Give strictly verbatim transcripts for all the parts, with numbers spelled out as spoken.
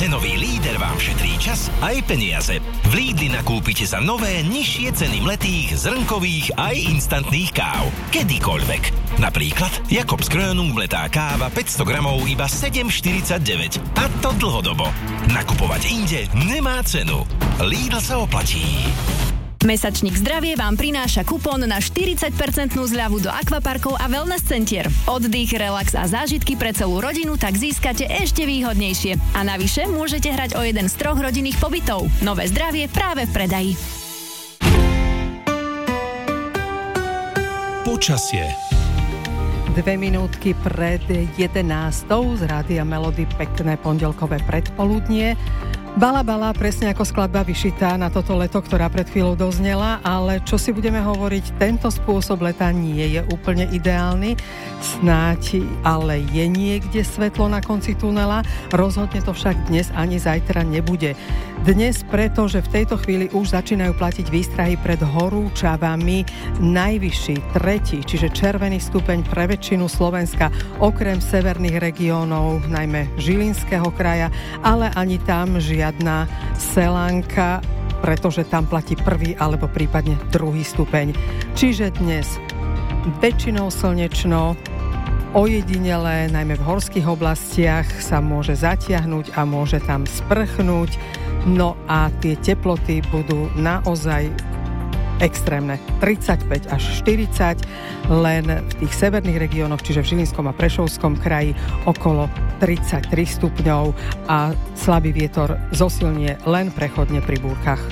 Cenový líder vám šetrí čas aj peniaze. V Lidli nakúpite za nové, nižšie ceny mletých, zrnkových aj instantných káv. Kedykoľvek. Napríklad Jakobs Krönung mletá káva päťsto gramov iba sedem štyridsaťdeväť. A to dlhodobo. Nakupovať inde nemá cenu. Lidl sa oplatí. Mesačník Zdravie vám prináša kupón na štyridsať percent zľavu do akvaparkov a wellness centier. Oddych, relax a zážitky pre celú rodinu tak získate ešte výhodnejšie. A navyše môžete hrať o jeden z troch rodinných pobytov. Nové Zdravie práve v predaji. Počasie. Dve minútky pred jedenástou z Rádia Melody pekné pondelkové predpoludnie. Bala Bala, presne ako skladba vyšitá na toto leto, ktorá pred chvíľou doznela, ale čo si budeme hovoriť, tento spôsob leta nie je úplne ideálny, snáď ale je niekde svetlo na konci tunela, rozhodne to však dnes ani zajtra nebude. Dnes preto, že v tejto chvíli už začínajú platiť výstrahy pred horúčavami, najvyšší, tretí, čiže červený stupeň pre väčšinu Slovenska, okrem severných regiónov, najmä Žilinského kraja, ale ani tam žiadna Selánka, pretože tam platí prvý alebo prípadne druhý stupeň. Čiže dnes väčšinou slnečno, ojedinele, najmä v horských oblastiach sa môže zatiahnuť a môže tam sprchnúť. No a tie teploty budú naozaj extrémne. tridsaťpäť až štyridsať, len v tých severných regiónoch, čiže v Žilinskom a Prešovskom kraji okolo tridsaťtri stupňov a slabý vietor zosilnie len prechodne pri búrkach.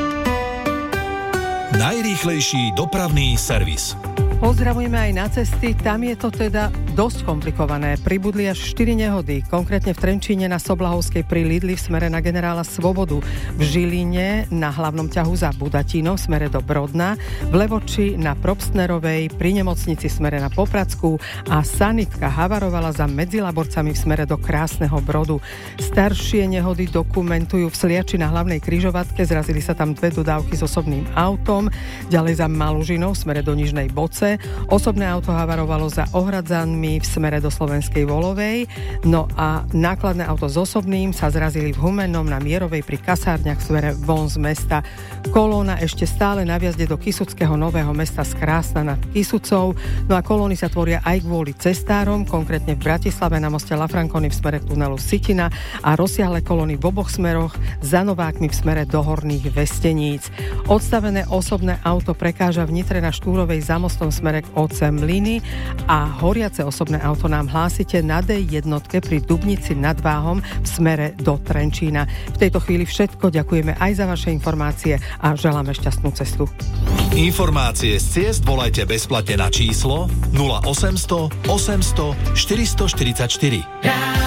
Najrýchlejší dopravný servis. Pozdravujeme aj na cesty, tam je to teda dosť komplikované. Pribudli až štyri nehody, konkrétne v Trenčíne na Soblahovskej pri Lidli v smere na generála Svobodu, v Žiline na hlavnom ťahu za Budatínom v smere do Brodna, v Levoči na Probstnerovej, pri nemocnici v smere na Popradskú a sanitka havarovala za Medzilaborcami v smere do Krásneho Brodu. Staršie nehody dokumentujú v Sliači na hlavnej križovatke, zrazili sa tam dve dodávky s osobným autom, ďalej za Malužinou v smere do Nižnej Boce. Osobné auto havarovalo za Ohradzanmi v smere do Slovenskej Volovej, no a nákladné auto s osobným sa zrazili v Humennom na Mierovej pri kasárniach v smere von z mesta. Kolóna ešte stále na vjazde do Kysuckého Nového Mesta z Krásna nad Kysucou, no a kolóny sa tvoria aj kvôli cestárom, konkrétne v Bratislave na moste Lafranconi v smere tunelu Sitina a rozsiahle kolóny v oboch smeroch za Novákmi v smere do Horných Vesteníc. Odstavené osobné auto prekáža v Nitre na Štúrovej za mostom smere k ó cé Mlyny a horiace osobné auto nám hlásite na dé jednotke pri Dubnici nad Váhom v smere do Trenčína. V tejto chvíli všetko, ďakujeme aj za vaše informácie a želáme šťastnú cestu. Informácie z ciest volajte bezplatne na číslo nula osemsto osemsto štyristoštyridsaťštyri.